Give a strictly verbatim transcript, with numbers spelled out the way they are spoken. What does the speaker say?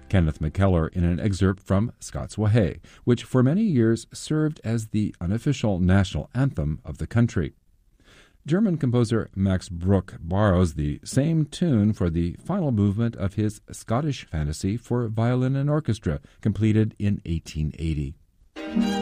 Kenneth McKellar in an excerpt from Scots Wha Hae, which for many years served as the unofficial national anthem of the country. German composer Max Bruch borrows the same tune for the final movement of his Scottish Fantasy for violin and orchestra, completed in eighteen eighty.